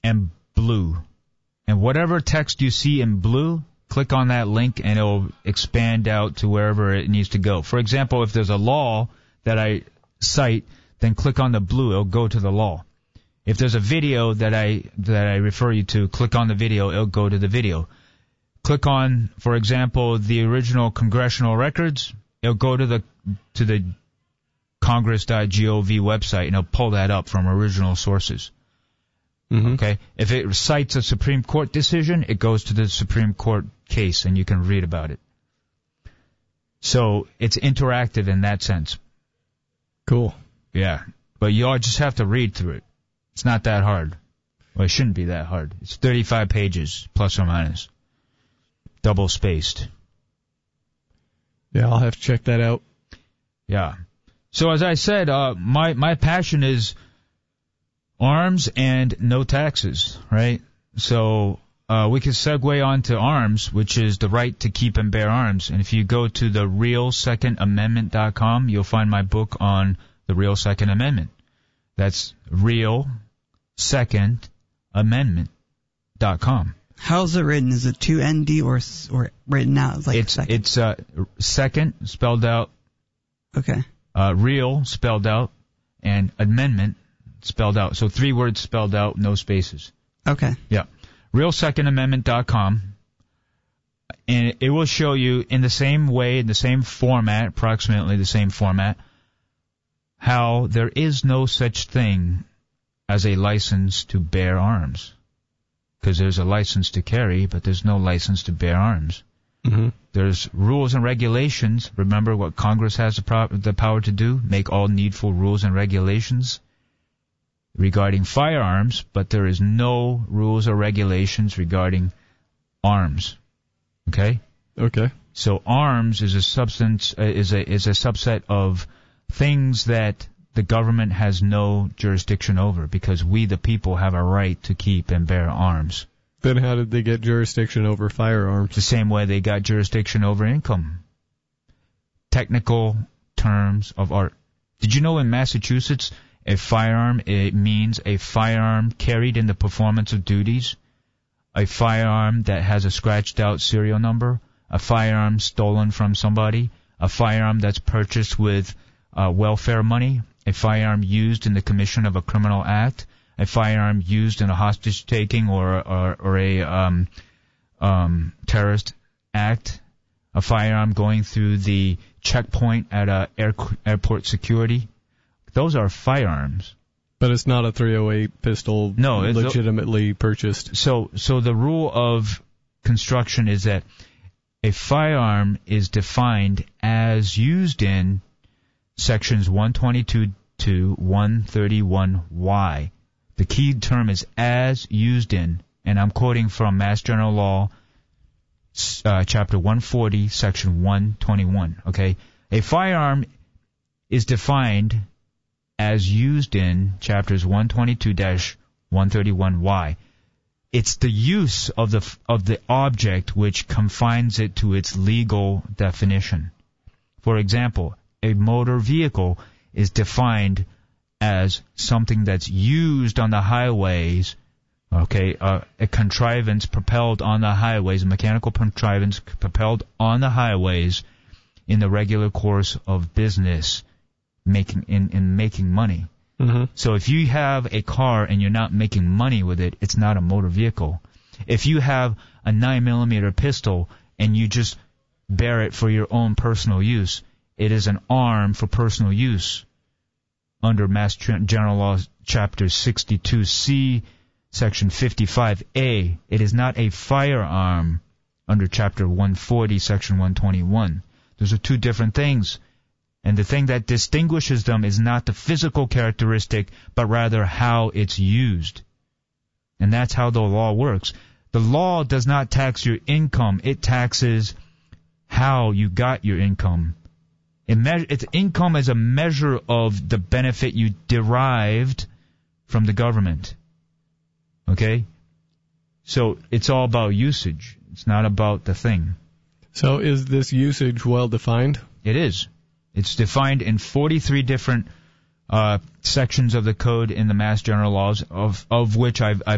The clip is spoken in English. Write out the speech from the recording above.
and blue. And whatever text you see in blue, click on that link and it'll expand out to wherever it needs to go. For example, if there's a law that I cite, then click on the blue, it'll go to the law. If there's a video that I refer you to, click on the video, it'll go to the video. Click on, for example, the original congressional records, it'll go to the congress.gov website and it'll pull that up from original sources. Mm-hmm. Okay? If it cites a Supreme Court decision, it goes to the Supreme Court case and you can read about it. So it's interactive in that sense. Cool. Yeah. But you all just have to read through it. It's not that hard. Well, it shouldn't be that hard. It's 35 pages, plus or minus. Double spaced. Yeah, I'll have to check that out. Yeah. So as I said, my passion is arms and no taxes, right? So we can segue on to arms, which is the right to keep and bear arms. And if you go to the RealSecondAmendment.com, you'll find my book on the Real Second Amendment. That's RealSecondAmendment.com. How's it written? Is it 2ND or written out like second? It's second spelled out. Okay. Real spelled out and amendment spelled out. So 3 words spelled out, no spaces. Okay. Yeah. RealSecondAmendment.com. And it will show you in the same way, in the same format, approximately the same format, how there is no such thing as a license to bear arms. Because there's a license to carry, but there's no license to bear arms. Mm-hmm. There's rules and regulations. Remember what Congress has the power to do? Make all needful rules and regulations regarding firearms, but there is no rules or regulations regarding arms. Okay? Okay. So arms is a subset of things that the government has no jurisdiction over, because we, the people, have a right to keep and bear arms. Then how did they get jurisdiction over firearms? The same way they got jurisdiction over income. Technical terms of art. Did you know in Massachusetts, a firearm, it means a firearm carried in the performance of duties, a firearm that has a scratched out serial number, a firearm stolen from somebody, a firearm that's purchased with welfare money, a firearm used in the commission of a criminal act, a firearm used in a hostage-taking or a terrorist act, a firearm going through the checkpoint at airport security. Those are firearms. But it's not a .308 pistol legitimately purchased. So the rule of construction is that a firearm is defined as used in Sections 122 to 131Y. The key term is as used in, and I'm quoting from Mass General Law, Chapter 140, Section 121. Okay, a firearm is defined as used in Chapters 122-131Y. It's the use of the object which confines it to its legal definition. For example, a motor vehicle is defined as something that's used on the highways, okay, a contrivance propelled on the highways, a mechanical contrivance propelled on the highways in the regular course of business, making money. Mm-hmm. So if you have a car and you're not making money with it, it's not a motor vehicle. If you have a 9mm pistol and you just bear it for your own personal use, it is an arm for personal use under Mass General Law, Chapter 62C, Section 55A. It is not a firearm under Chapter 140, Section 121. Those are two different things. And the thing that distinguishes them is not the physical characteristic, but rather how it's used. And that's how the law works. The law does not tax your income. It taxes how you got your income. Its income is a measure of the benefit you derived from the government. Okay? So it's all about usage. It's not about the thing. So is this usage well defined? It is. It's defined in 43 different sections of the code in the Mass General Laws, of which I've